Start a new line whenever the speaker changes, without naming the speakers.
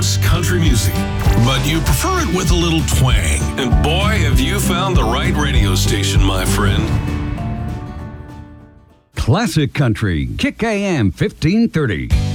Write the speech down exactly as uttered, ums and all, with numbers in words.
wants country music, but you prefer it with a little twang. And boy, have you found the right radio station, my friend.
Classic Country, Kick A M fifteen thirty.